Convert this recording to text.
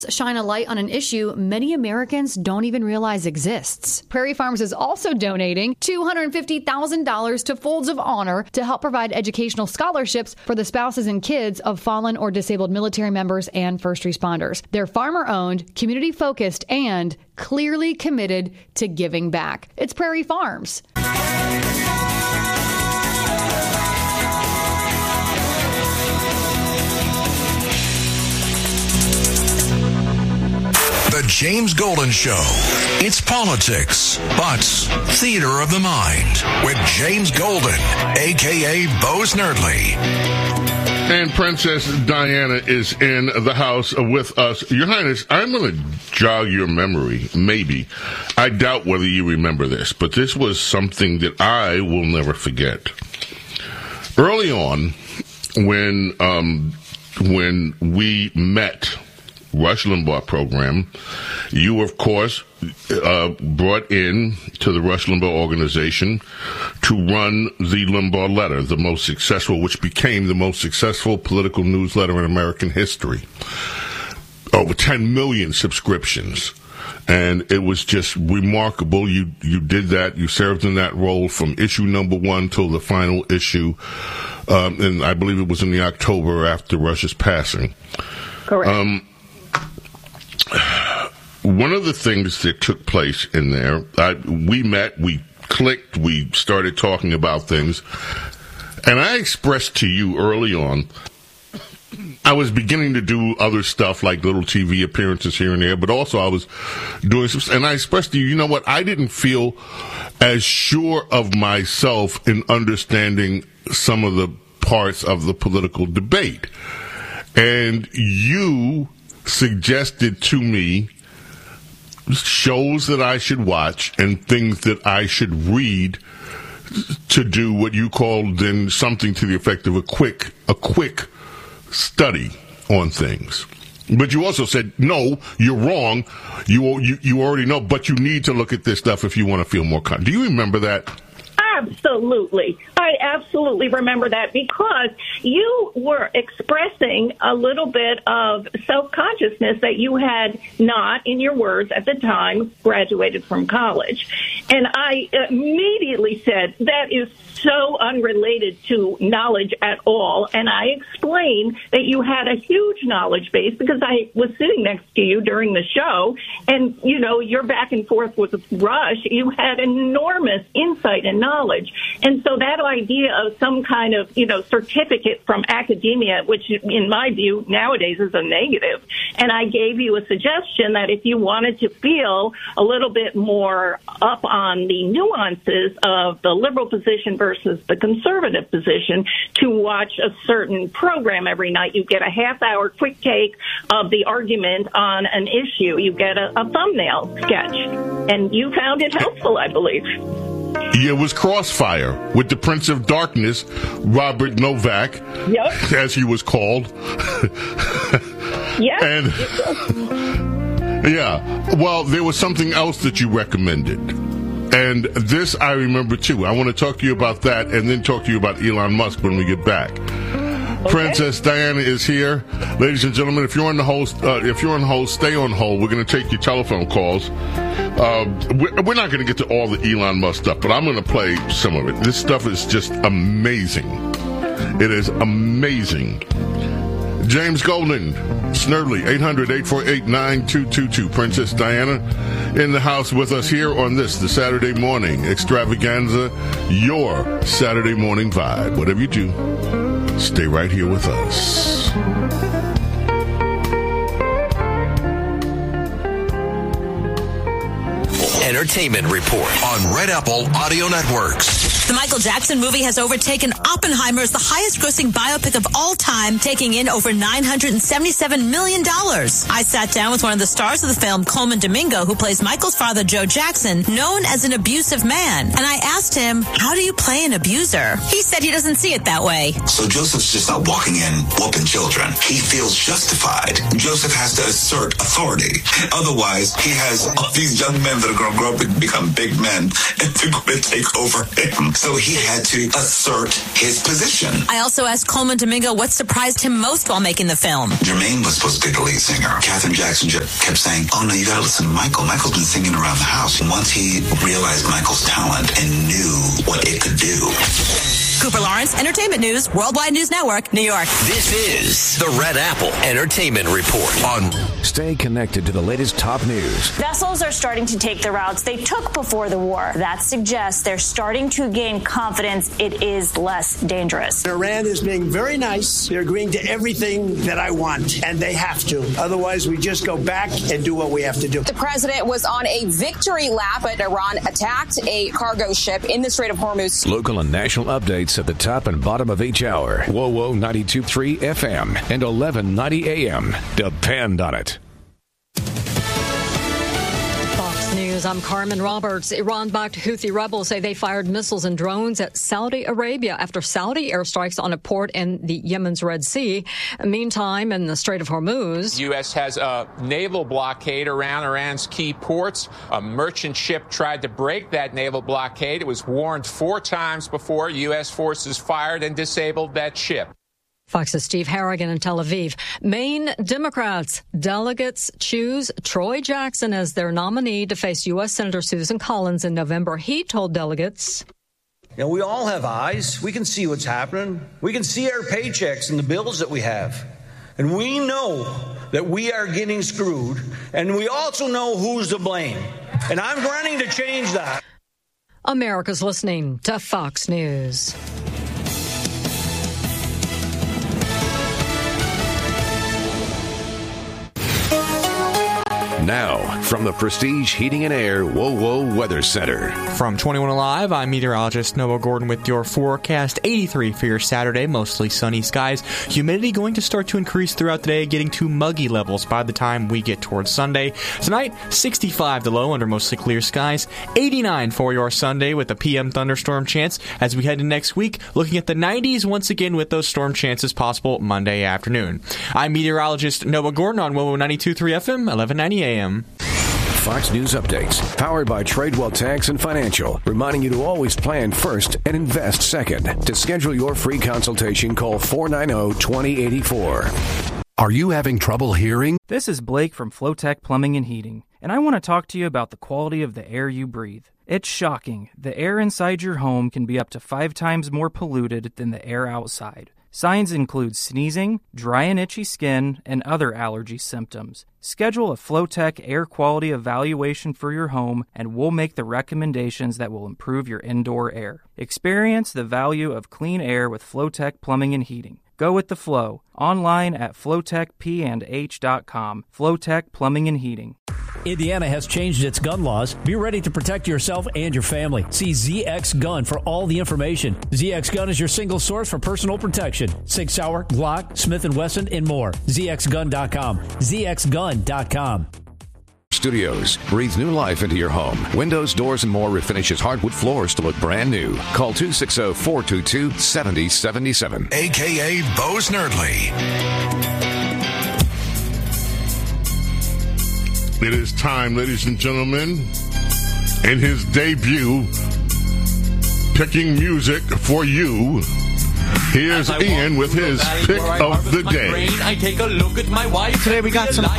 shine a light on an issue many Americans don't even realize exists. Prairie Farms is also donating $250,000 to Folds of Honor to help provide educational scholarships for the spouses and kids of fallen or disabled military members and first responders. They're farmer-owned, community-focused, and clearly committed to giving back. It's Prairie Farms. The James Golden Show. It's politics, but theater of the mind with James Golden, a.k.a. Bo Snerdley. And Princess Diana is in the house with us. Your Highness, I'm going to jog your memory, maybe. I doubt whether you remember this, but this was something that I will never forget. Early on, when we met Rush Limbaugh program, you, of course, brought in to the Rush Limbaugh organization to run the Limbaugh Letter, the most successful, which became the most successful political newsletter in American history. Over 10 million subscriptions. And it was just remarkable. You did that. You served in that role from issue number 1 till the final issue. And I believe it was in the October after Rush's passing. Correct. One of the things that took place in there, we met, we clicked, we started talking about things, and I expressed to you early on, I was beginning to do other stuff like little TV appearances here and there, but also I was doing some, and I expressed to you, you know what, I didn't feel as sure of myself in understanding some of the parts of the political debate. And you suggested to me shows that I should watch and things that I should read to do what you called then something to the effect of a quick study on things. But you also said, no, you're wrong. You already know, but you need to look at this stuff if you want to feel more confident. Do you remember that? Absolutely. I absolutely remember that because you were expressing a little bit of self-consciousness that you had not, in your words at the time, graduated from college. And I immediately said, that is so unrelated to knowledge at all. And I explained that you had a huge knowledge base because I was sitting next to you during the show. And, you know, you're back and forth with Rush. You had enormous insight and knowledge. And so that idea of some kind of, you know, certificate from academia, which in my view nowadays is a negative. And I gave you a suggestion that if you wanted to feel a little bit more up on the nuances of the liberal position versus the conservative position, to watch a certain program every night. You get a half-hour quick take of the argument on an issue. You get a thumbnail sketch. And you found it helpful, I believe. Yeah, it was Crossfire with the Prince of Darkness, Robert Novak, yep, as he was called. Yeah. And yeah, well, there was something else that you recommended. And this I remember too. I want to talk to you about that and then talk to you about Elon Musk when we get back. Okay. Princess Diana is here. Ladies and gentlemen, if you're on hold, stay on hold. We're going to take your telephone calls. We're not going to get to all the Elon Musk stuff, but I'm going to play some of it. This stuff is just amazing. It is amazing. James Golden, Snerdley, 800-848-9222. Princess Diana in the house with us here on the Saturday morning extravaganza, your Saturday morning vibe. Whatever you do, stay right here with us. Entertainment Report on Red Apple Audio Networks. The Michael Jackson movie has overtaken Oppenheimer as the highest-grossing biopic of all time, taking in over $977 million. I sat down with one of the stars of the film, Coleman Domingo, who plays Michael's father, Joe Jackson, known as an abusive man. And I asked him, how do you play an abuser? He said he doesn't see it that way. So Joseph's just not walking in, whooping children. He feels justified. Joseph has to assert authority. Otherwise, he has all these young men that are going to grow up and become big men, and they're going to take over him. so he had to assert his position. I also asked Coleman Domingo what surprised him most while making the film. Jermaine was supposed to be the lead singer. Katherine Jackson kept saying, oh no, you gotta listen to Michael. Michael's been singing around the house. And once he realized Michael's talent and knew what it could do. Cooper Lawrence, Entertainment News, Worldwide News Network, New York. This is the Red Apple Entertainment Report. Stay connected to the latest top news. Vessels are starting to take the routes they took before the war. That suggests they're starting to gain confidence it is less dangerous. Iran is being very nice. They're agreeing to everything that I want, and they have to. Otherwise, we just go back and do what we have to do. The president was on a victory lap, but Iran attacked a cargo ship in the Strait of Hormuz. Local and national updates at the top and bottom of each hour. WOWO 92.3 FM and 1190 AM. Depend on it. Fox News, I'm Carmen Roberts. Iran-backed Houthi rebels say they fired missiles and drones at Saudi Arabia after Saudi airstrikes on a port in the Yemen's Red Sea. Meantime, in the Strait of Hormuz, the U.S. has a naval blockade around Iran's key ports. A merchant ship tried to break that naval blockade. It was warned 4 times before U.S. forces fired and disabled that ship. Fox's Steve Harrigan in Tel Aviv. Maine Democrats delegates choose Troy Jackson as their nominee to face U.S. Senator Susan Collins in November. He told delegates, we all have eyes. We can see what's happening. We can see our paychecks and the bills that we have. And we know that we are getting screwed. And we also know who's to blame. And I'm running to change that. America's listening to Fox News. Now, from the Prestige Heating and Air WOWO Weather Center. From 21 Alive, I'm meteorologist Noah Gordon with your forecast. 83 for your Saturday, mostly sunny skies. Humidity going to start to increase throughout the day, getting to muggy levels by the time we get towards Sunday. Tonight, 65 the low under mostly clear skies. 89 for your Sunday with a PM thunderstorm chance. As we head into next week, looking at the 90s once again with those storm chances possible Monday afternoon. I'm meteorologist Noah Gordon on WOWO 92.3 FM, 1190 AM. Fox News updates, powered by Tradewell Tax and Financial, reminding you to always plan first and invest second. To schedule your free consultation, call 490-2084. Are you having trouble hearing? This is Blake from Flowtech Plumbing and Heating, and I want to talk to you about the quality of the air you breathe. It's shocking. The air inside your home can be up to 5 times more polluted than the air outside. Signs include sneezing, dry and itchy skin, and other allergy symptoms. Schedule a Flowtech air quality evaluation for your home, and we'll make the recommendations that will improve your indoor air. Experience the value of clean air with Flowtech Plumbing and Heating. Go with the flow. Online at flowtechp&h.com. Flowtech Plumbing and Heating. Indiana has changed its gun laws. Be ready to protect yourself and your family. See ZX Gun for all the information. ZX Gun is your single source for personal protection. Sig Sauer, Glock, Smith & Wesson, and more. ZXGun.com. ZXGun.com. Studios. Breathe new life into your home. Windows, doors, and more refinishes hardwood floors to look brand new. Call 260-422-7077. A.K.A. Bo Snerdley. It is time, ladies and gentlemen, in his debut, picking music for you. Here's Ian with his pick of the day. I take a look at my wife. Today we got some